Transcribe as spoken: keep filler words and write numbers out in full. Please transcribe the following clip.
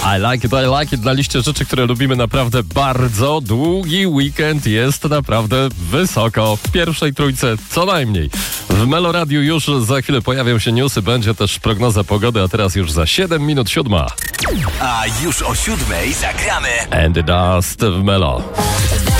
I like it, I like it. Na liście rzeczy, które lubimy naprawdę bardzo. Długi weekend jest naprawdę wysoko. W pierwszej trójce co najmniej. W Meloradiu już za chwilę pojawią się newsy, będzie też prognoza pogody, a teraz już za siedem minut siódma. A już o siódmej zagramy And the Dust w Melo.